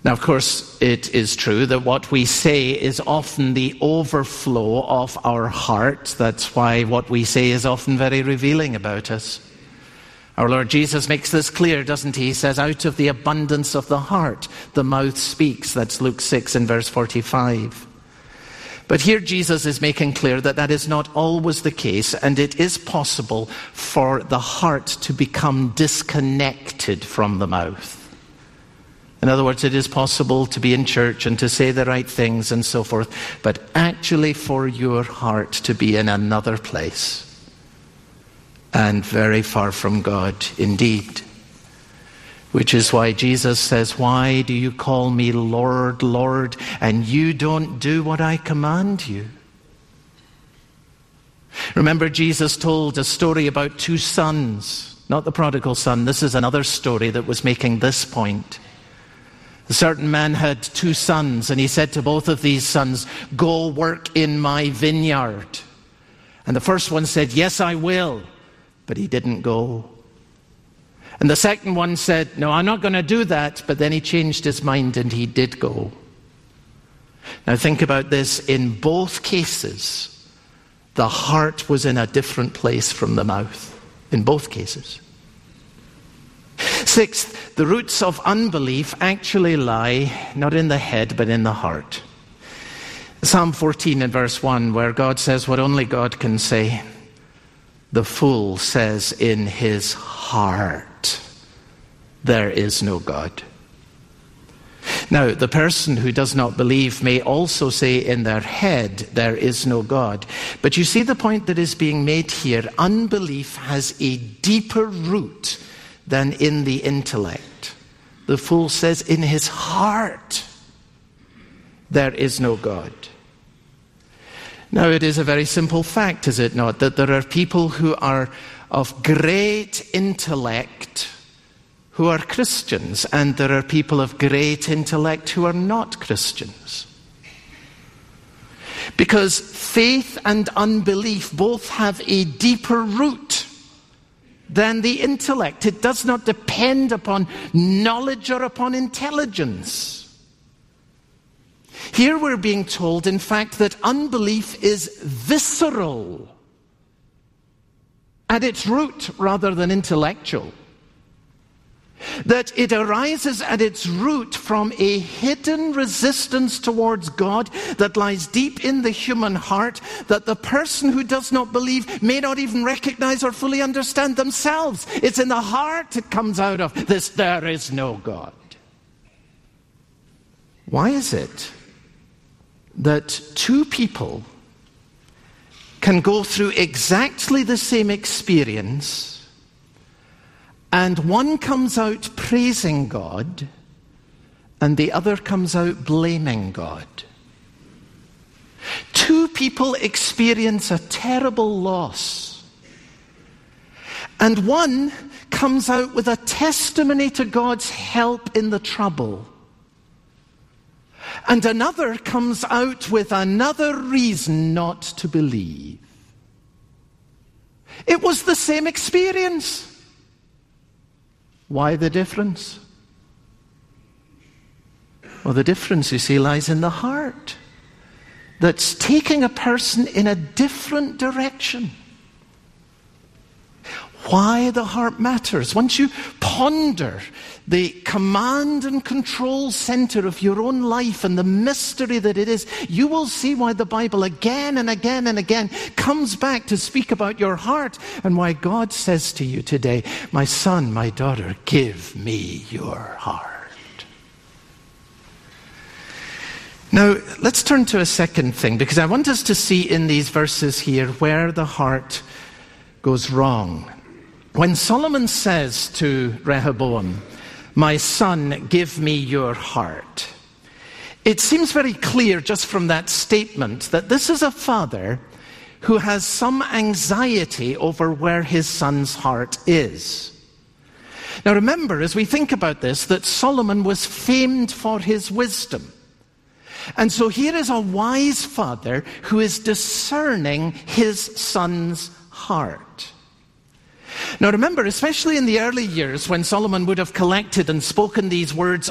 Now, of course, it is true that what we say is often the overflow of our heart. That's why what we say is often very revealing about us. Our Lord Jesus makes this clear, doesn't he? He says, out of the abundance of the heart, the mouth speaks. That's Luke 6 and verse 45. But here Jesus is making clear that that is not always the case, and it is possible for the heart to become disconnected from the mouth. In other words, it is possible to be in church and to say the right things and so forth, but actually for your heart to be in another place and very far from God indeed. Which is why Jesus says, why do you call me Lord, Lord, and you don't do what I command you? Remember, Jesus told a story about two sons, not the prodigal son. This is another story that was making this point. A certain man had two sons, and he said to both of these sons, go work in my vineyard. And the first one said, yes, I will. But he didn't go. And the second one said, no, I'm not going to do that. But then he changed his mind and he did go. Now think about this. In both cases, the heart was in a different place from the mouth. In both cases. Sixth, the roots of unbelief actually lie not in the head, but in the heart. Psalm 14 and verse 1, where God says what only God can say. The fool says in his heart, there is no God. Now, the person who does not believe may also say in their head, there is no God. But you see the point that is being made here. Unbelief has a deeper root than in the intellect. The fool says in his heart, there is no God. Now, it is a very simple fact, is it not, that there are people who are of great intellect who are Christians, and there are people of great intellect who are not Christians. Because faith and unbelief both have a deeper root than the intellect. It does not depend upon knowledge or upon intelligence. Here we're being told, in fact, that unbelief is visceral at its root rather than intellectual. That it arises at its root from a hidden resistance towards God that lies deep in the human heart, that the person who does not believe may not even recognize or fully understand themselves. It's in the heart it comes out of this, there is no God. Why is it that two people can go through exactly the same experience and one comes out praising God and the other comes out blaming God? Two people experience a terrible loss, and one comes out with a testimony to God's help in the trouble. And another comes out with another reason not to believe. It was the same experience. Why the difference? Well, the difference, you see, lies in the heart. That's taking a person in a different direction. Why the heart matters. Once you ponder the command and control center of your own life and the mystery that it is, you will see why the Bible again and again and again comes back to speak about your heart, and why God says to you today, my son, my daughter, give me your heart. Now, let's turn to a second thing, because I want us to see in these verses here where the heart goes wrong. When Solomon says to Rehoboam, my son, give me your heart, it seems very clear just from that statement that this is a father who has some anxiety over where his son's heart is. Now remember, as we think about this, that Solomon was famed for his wisdom. And so here is a wise father who is discerning his son's heart. Now remember, especially in the early years when Solomon would have collected and spoken these words